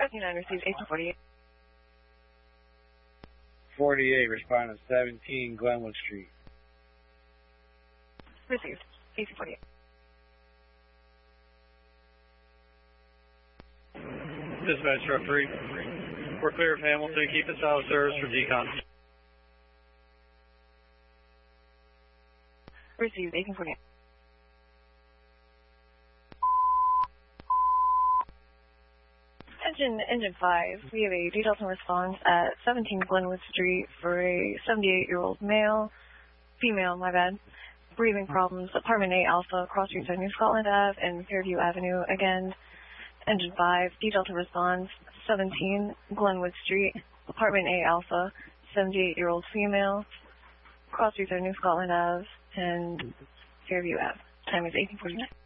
59 received 1848. 48, responding to 17 Glenwood Street. Received 1848. Dispatch truck 3. We're clear of Hamilton. Keep us out of service for decon. Received 1848. Engine 5, we have a detailed response at 17 Glenwood Street for a 78-year-old female, breathing problems, Apartment 8 Alpha, Cross Street, New Scotland Ave, and Fairview Avenue. Again, Engine 5, detailed response, 17 Glenwood Street, Apartment 8 Alpha, 78-year-old female, Cross Street, New Scotland Ave, and Fairview Ave. Time is 1849.